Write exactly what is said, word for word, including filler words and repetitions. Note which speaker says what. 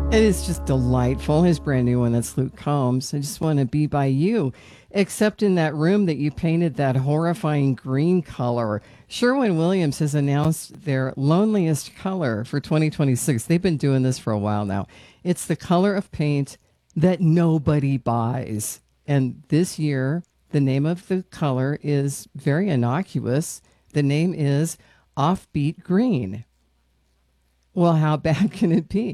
Speaker 1: It is just delightful. His brand new one, that's Luke Combs. I just want to be by you, except in that room that you painted that horrifying green color. Sherwin Williams has announced their loneliest color for twenty twenty-six. They've been doing this for a while now. It's the color of paint that nobody buys. And this year, the name of the color is very innocuous. The name is Offbeat Green. Well, how bad can it be?